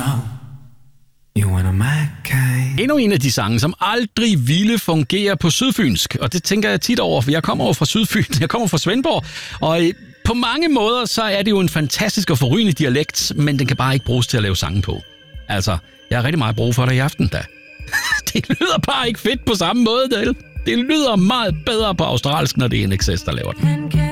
Endnu en af de sange, som aldrig ville fungere på sydfynsk, og det tænker jeg tit over, for jeg kommer over fra Sydfyn, jeg kommer fra Svendborg, og på mange måder, så er det jo en fantastisk og forrygende dialekt, men den kan bare ikke bruges til at lave sange på. Altså, jeg har rigtig meget brug for det i aften, da. Det lyder bare ikke fedt på samme måde, det lyder meget bedre på australsk, når det er NXS, der laver den.